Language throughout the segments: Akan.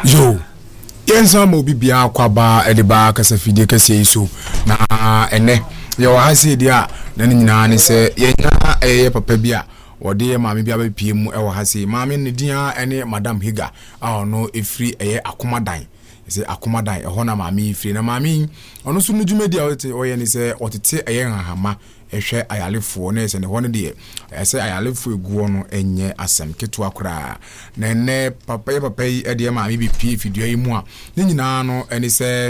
Yo, yensa mo bibia kwaba edeba kasa fidie kase iso na ene ye wa hase dia na nyina ne se yenya papa bia wode maame bia ba pie mu e wa hase maame ne dia ene madam Higa no efri akomadan se akomadan na maame efri na maame ono so nudwumedi oye ne se otete hahama ehwe ayalefo na ese ne ho ne de ese ayalefo eguo no enye asem keto akora na ne papa yi ede maame bi pie fidua yi mu a ne nyina no ene se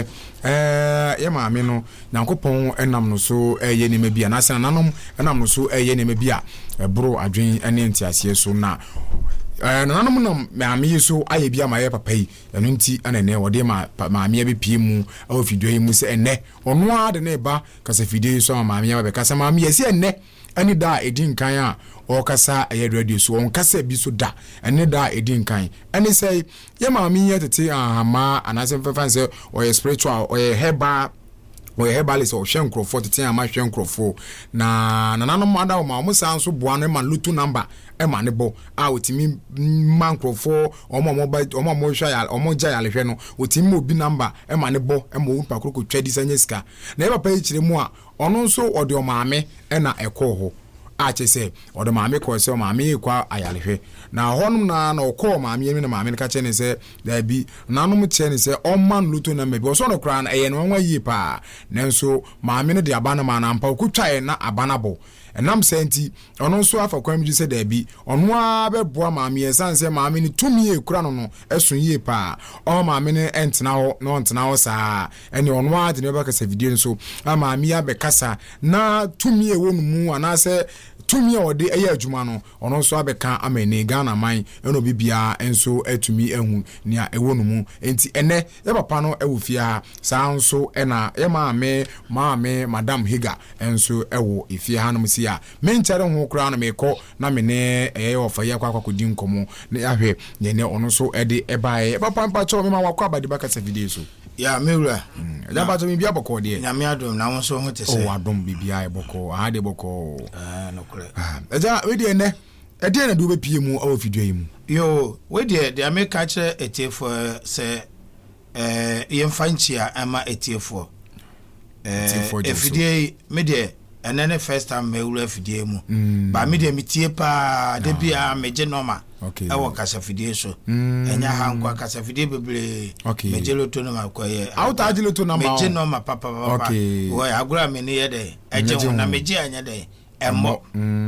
ye maame no Nyankopon enam no so eye ne mabia na se nanom enam no so eye ne mabia ebro adwen ene ntiase so na nanom no maame yi so aye bia ma ye papa yi eno nti anene wode maame bi pie mu awo fidua yi mu se ene ono a de ne ba kasa fidua so maame ya be kasa maame yesi ene ani da edin kan a o kasa aye radio so on kasa bi so da ene da edin kan ani say ye maame ye tete ahama anase mfefa se o ye spiritual o ye heba we hebalist o hwe nkrofo tete ama hwe nkrofo na nanom ada o ma mo san so boa no ma lutu number e ma ne bo a otimi man nkrofo o mo hwa ya o mo ja ya lehwe no otimi obi number e ma ne bo e mo wupa kroko twadi sanye sika na e papa yire mu a ono nso ode o maame e na ekọ ho a chese ode maame ko se o maame kwa ayalehwe na honum na okọ maame yemi na maame ka che ne se da bi nanom che ne se o man lutu na mebi o so no kra na eye no nwa yi pa nanso maame ne de abana ma na mpa okutwae na abanabo enam senti ono nso afa kwam ji se da bi ono a beboa maame esanse maame ne tumi ekura no esun yi pa o maame ne entena ho no entena ho saa ene ono a de ne ba kasa video nso maame ya be kasa na tumi ewonu mu anase tumi a ode eye adwuma no ono nso abeka amene Ghana man eno bibia enso atumi ehu nia ewonu mu enti ene ye papa no ewufia saa nso ena ye maame madam Higa enso ewo ifia hanom si a menchere ho kura no meko na mene ofa ye kwakodi nkomo na yahwe ne ono so ede ebae papa mpa cho me ma wakwa abade bakasa video so ya mewura ya ba to mi bia boko de nyame adom na won so ho tese o adom bibia e boko ade boko no kure eja we de ne ede na do be pie mu awo fidua yi mu yo we de America kire etiefo se yemfa nchia ama etiefo efidie me de enene first time mewura fidie mu ba me de metie pa de bia meje normal ewo kasa fidie so enya hankwa kasa fidie bebre meje loto no makoye out aje loto na ma meje normal papa wo agura me ne ye de eje na meje anya de emmo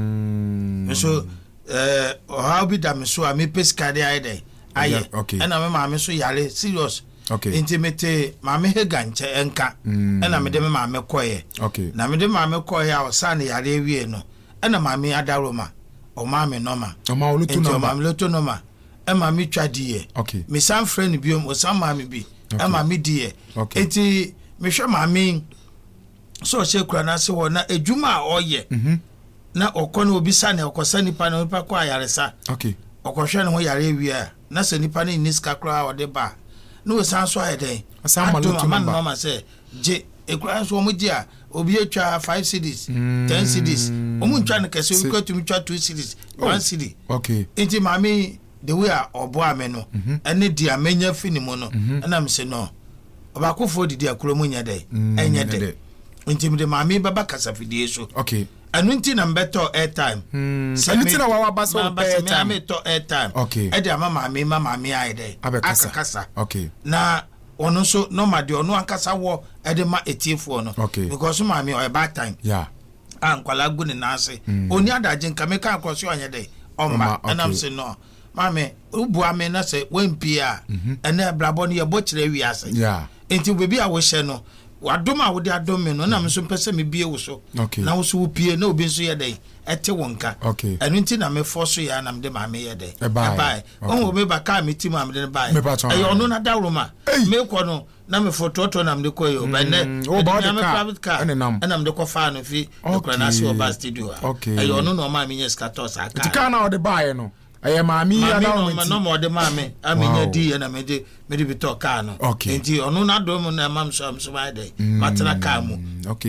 so how be da me so a me peskade aye aye ena me ma me so yare serious intimate maame Higa nche enka ena me de me maame koye na me de maame koye a osane yare ewie no ena maame adaroma o maame noma o ma olutu noma maame lutu noma e maame twadiye me san friend biom o san maame bi e maame diye enti me hwe maame so se kura na se wo na edwuma a oye na okone obi sane okosa nipa na nipa kwa yaresa okohwe ne ho yare ewie na se nipa ne niska kura o de ba no sanso ayede asama lutu mama say je ekura so omo dia obi etwa 5 cedis 10 cedis omo ntwa ne kase obi kwatumi twa 2 cedis 1 cedi enti mami the way obo ame no ene dia menya finimu no na me se no obakofo didi akuro mu nya de enya de enti me de mami baba kasa fidie so anu nti na mbeto airtime saniti na wawa baso airtime me to airtime e de mama mi ayede akakasa na ono so no ma de ono ankasa wo e de ma etiefo no because mama o bad time ankwala gu ne nase oni adaje nka me ka akoso anya de omma enam se no mama ubu ame na se wempia ene blabo ne ye bo kire wi ase enti bebi a wo hye no wadoma wodi adome no na me so pese me bie wo so na wo so wo pie na obi so ye dai ete wonka enu nti na me forso ya na me de ma me ye dai bye on me ba ka me ti ma me de bye e ono na dawroma me ko no na me foto na me de koyo ba ne o ba de private car na me de ko fa no fi okra na se oba studio e ono no ma me nye scatter sa ka ti ka na o de bye no aye maami ya na o no mo de maami amenya di na me de bi to ka no enti ono na do mo na mam so am so ba dai matena ka mu